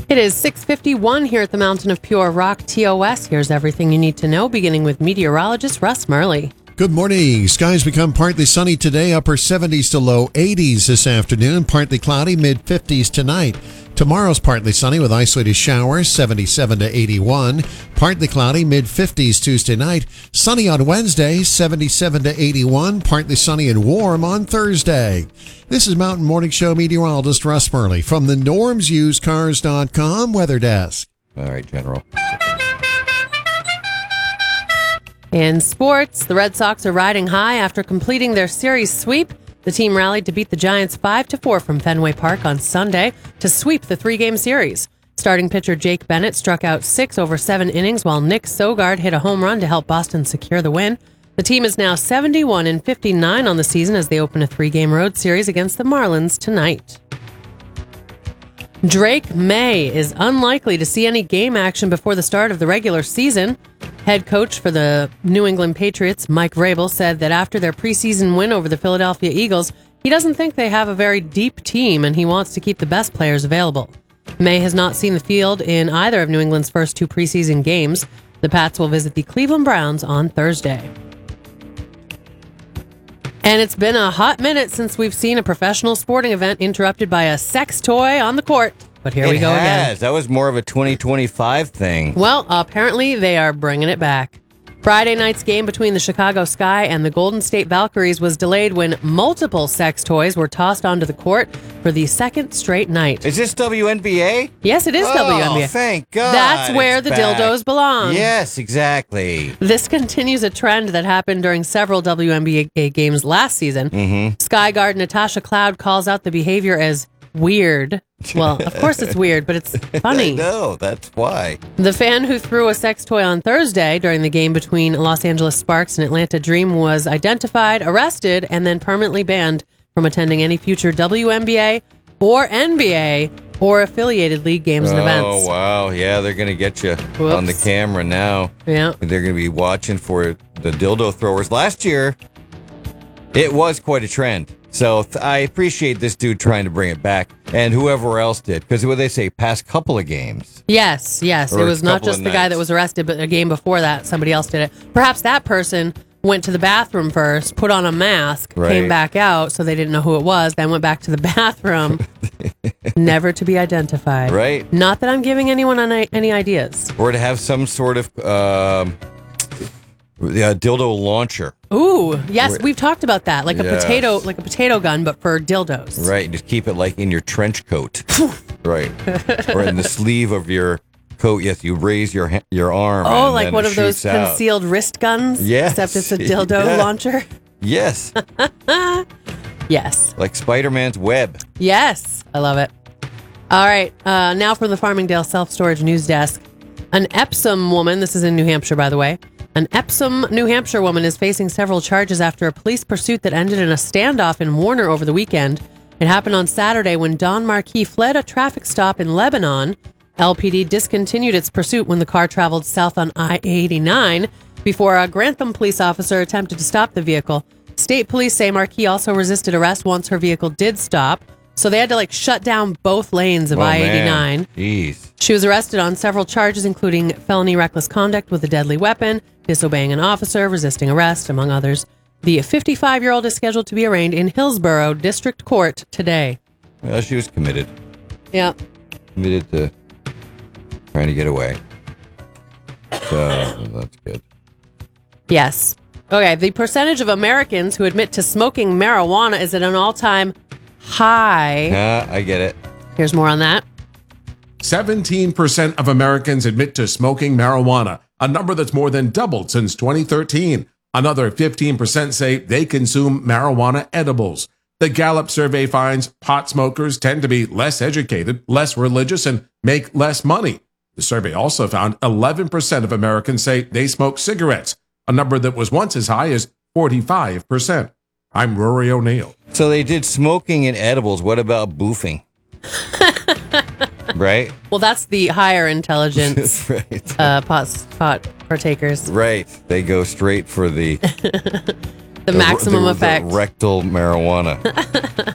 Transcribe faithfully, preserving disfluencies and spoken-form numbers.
It is six fifty-one here at the Mountain of Pure Rock, T O S. Here's everything you need to know, beginning with meteorologist Russ Murley. Good morning. Skies become partly sunny today, upper seventies to low eighties this afternoon, partly cloudy, mid fifties tonight. Tomorrow's partly sunny with isolated showers, seventy-seven to eighty-one. Partly cloudy, mid fifties Tuesday night. Sunny on Wednesday, seventy-seven to eighty-one. Partly sunny and warm on Thursday. This is Mountain Morning Show meteorologist Russ Murley from the norms used cars dot com weather desk. All right, General. In sports, the Red Sox are riding high after completing their series sweep. The team rallied to beat the Giants five to four from Fenway Park on Sunday to sweep the three-game series. Starting pitcher Jake Bennett struck out six over seven innings, while Nick Sogard hit a home run to help Boston secure the win. The team is now seventy-one and fifty-nine on the season as they open a three-game road series against the Marlins tonight. Drake May is unlikely to see any game action before the start of the regular season. Head coach for the New England Patriots, Mike Vrabel, said that after their preseason win over the Philadelphia Eagles, he doesn't think they have a very deep team and he wants to keep the best players available. May has not seen the field in either of New England's first two preseason games. The Pats will visit the Cleveland Browns on Thursday. And it's been a hot minute since we've seen a professional sporting event interrupted by a sex toy on the court. But here it we go has. again. That was more of a twenty twenty-five thing. Well, apparently they are bringing it back. Friday night's game between the Chicago Sky and the Golden State Valkyries was delayed when multiple sex toys were tossed onto the court for the second straight night. Is this W N B A? Yes, it is oh, W N B A. Thank God. That's where the back. dildos belong. Yes, exactly. This continues a trend that happened during several W N B A games last season. Mm-hmm. Sky guard Natasha Cloud calls out the behavior as weird. Well, of course it's weird, but it's funny. I know, that's why. The fan who threw a sex toy on Thursday during the game between Los Angeles Sparks and Atlanta Dream was identified, arrested, and then permanently banned from attending any future W N B A or N B A or affiliated league games and events. Oh, wow. Yeah, they're going to get you Whoops. on the camera now. Yeah. They're going to be watching for the dildo throwers. Last year, it was quite a trend. So th- I appreciate this dude trying to bring it back, and whoever else did, because what they say, past couple of games. Yes, yes. Or It a was not couple just of the guy nights. that was arrested, but a game before that, somebody else did it. Perhaps that person went to the bathroom first, put on a mask, Right. came back out, so they didn't know who it was, then went back to the bathroom, never to be identified. Right. Not that I'm giving anyone any, any ideas. Or to have some sort of um, yeah, dildo launcher. Ooh, yes, we've talked about that, like a Yes. potato, like a potato gun, but for dildos. Right, and just keep it like in your trench coat. Right. Or in the sleeve of your coat. Yes, you raise your ha- your arm. Oh, and like then one it of those shoots out. concealed wrist guns? Yes. Except it's a dildo Yeah. launcher? Yes, Yes. like Spider-Man's web. Yes. I love it. All right. Uh, now from the Farmingdale Self-Storage News Desk. An Epsom woman, this is in New Hampshire, by the way. An Epsom, New Hampshire woman is facing several charges after a police pursuit that ended in a standoff in Warner over the weekend. It happened on Saturday when Don Marquis fled a traffic stop in Lebanon. L P D discontinued its pursuit when the car traveled south on I eighty-nine before a Grantham police officer attempted to stop the vehicle. State police say Marquis also resisted arrest once her vehicle did stop. So they had to like shut down both lanes of Oh, I man. eighty-nine. Jeez. She was arrested on several charges, including felony reckless conduct with a deadly weapon, disobeying an officer, resisting arrest, among others. The fifty-five-year-old is scheduled to be arraigned in Hillsborough District Court today. Well, she was committed. Yeah. Committed to trying to get away. So that's good. Yes. Okay, the percentage of Americans who admit to smoking marijuana is at an all-time high. Yeah, I get it. Here's more on that. seventeen percent of Americans admit to smoking marijuana, a number that's more than doubled since twenty thirteen. Another fifteen percent say they consume marijuana edibles. The Gallup survey finds pot smokers tend to be less educated, less religious, and make less money. The survey also found eleven percent of Americans say they smoke cigarettes, a number that was once as high as forty-five percent. I'm Rory O'Neill. So they did smoking and edibles. What about boofing? Right? Well, that's the higher intelligence right. uh, pot, pot partakers. Right. They go straight for the The maximum the, effect. The rectal marijuana.